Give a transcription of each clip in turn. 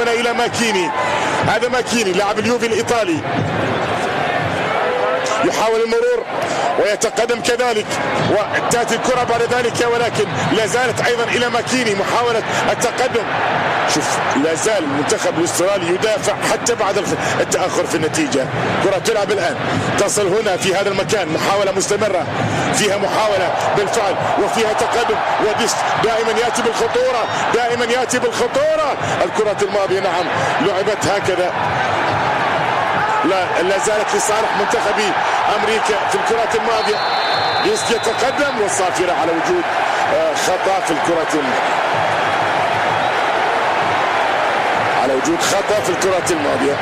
هنا إلى ماكيني. هذا ماكيني لاعب اليوفي الإيطالي، يحاول المرور ويتقدم كذلك، وتأتي الكرة بعد ذلك، ولكن لا زالت أيضا إلى ماكيني محاولة التقدم. شوف، لا زال المنتخب الأسترالي يدافع حتى بعد التأخر في النتيجة. كرة تلعب الآن، تصل هنا في هذا المكان، محاولة مستمرة، فيها محاولة بالفعل وفيها تقدم، وديست دائما يأتي بالخطورة، دائما يأتي بالخطورة. الكرة الماضية نعم لعبت هكذا، لا زالت لصالح منتخب أمريكا في الكرات الماضية. ديست يتقدم، والصافرة على وجود خطأ في الكرة، على وجود خطأ في الكرة الماضية.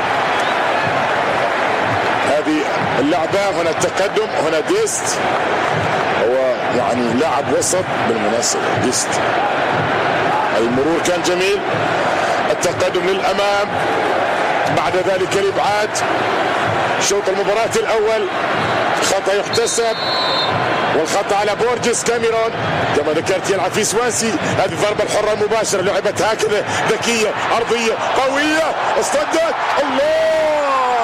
هذه اللعبة، هنا التقدم، هنا ديست، هو يعني لاعب وسط بالمناسبة ديست. المرور كان جميل، التقدم للأمام، بعد ذلك الإبعاد. شوط المباراة الأول خطأ يحتسب، والخطأ على بورجس كاميرون كما ذكرت، يلعب في سوانسي. هذه الضربة الحرة المباشرة لعبت هكذا ذكية، أرضية قوية، اصطدت، الله!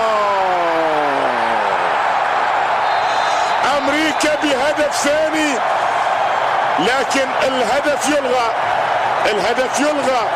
أمريكا بهدف ثاني، لكن الهدف يلغى، الهدف يلغى،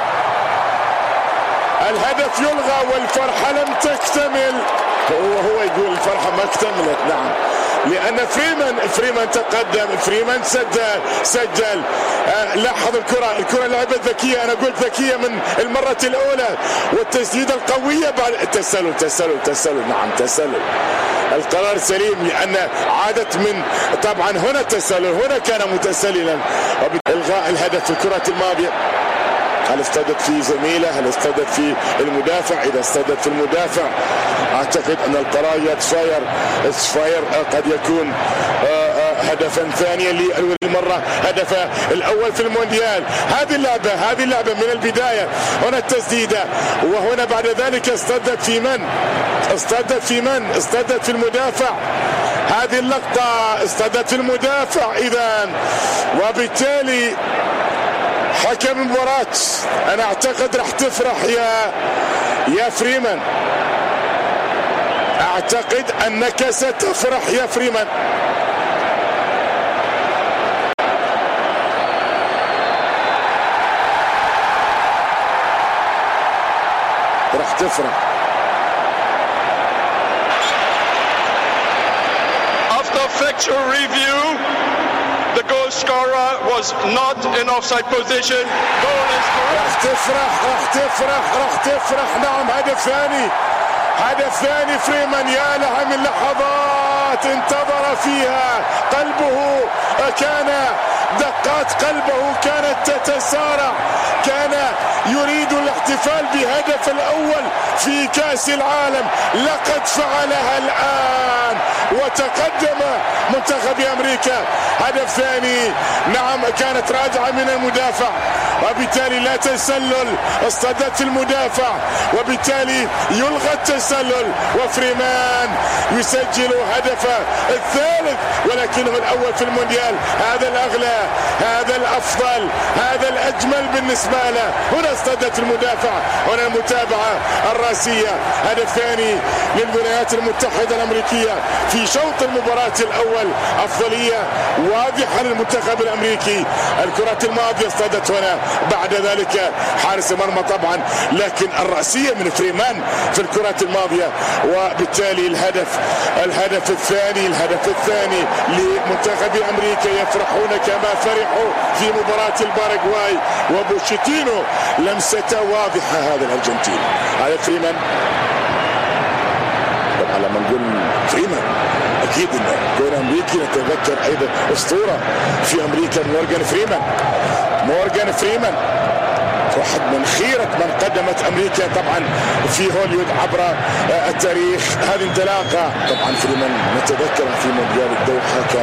الهدف يلغى، والفرحة لم تكتمل. هو يقول الفرحة ما اكتملت، نعم، لأن فريمان تقدم، فريمان سجل. لاحظ الكرة لعبت ذكية، أنا قلت ذكية من المرة الأولى، والتسديدة القوية بعد التسلل، نعم تسلل. القرار سليم، لأن عادت من طبعا هنا التسلل، هنا كان متسللا. إلغاء الهدف في الكرة الماضية. هل اصطدت في زميله؟ هل اصطدت في المدافع؟ إذا اصطدت في المدافع أعتقد أن القرار يتفاير، قد يكون هدفا ثانيا لأول مرة، هدفه الأول في المونديال. هذه اللعبة من البداية، هنا التسديدة، وهنا بعد ذلك اصطدت في المدافع. هذه اللقطة اصطدت في المدافع إذا، وبالتالي حكم المباراة أنا أعتقد راح تفرح يا فريمان، أعتقد أنك ستفرح يا فريمان. راح تفرح. After factual review, the goal scorer was not in offside position. Goal is correct. راح تفرح. نعم، هدف ثاني فريمان. يا لها من لحظات انتظر فيها قلبه، دقات قلبه كانت تتسارع، كان يريد الاحتفال بهدف الأول في كأس العالم، لقد فعلها الآن وتقدم منتخب أمريكا. هدف ثاني، نعم، كانت راجعة من المدافع، وبالتالي لا تسلل، اصطدت في المدافع، وبالتالي يلغى التسلل، وفريمان يسجل هدفه الثالث، ولكنه الأول في المونديال. هذا الأغلى، هذا الأفضل، هذا الأجمل بالنسبة له. هنا اصطدت المدافع، هنا المتابعة الراسية. هدف ثاني للولايات المتحدة الأمريكية في شوط المباراة الأول، أفضلية واضحة للمنتخب الأمريكي. الكرة الماضية اصطدت هنا، بعد ذلك حارس المرمى طبعا، لكن الرأسية من فريمان في الكرة الماضية، وبالتالي الهدف الثاني لمنتخب أمريكا. يفرحون كما فرحوا في مباراة الباراغواي، وبوشيتينو لمسته واضحة. هذا الأرجنتين، هذا فريمان. طبعا لما نقول فريمان أكيد إنه كون أمريكي نتذكر أيضا أسطورة في أمريكا، مورغان فريمان، واحد من خيرة من قدمت أمريكا طبعا في هوليوود عبر التاريخ. هذه انطلاقة طبعا فريمان نتذكر في مونديال الدوحة.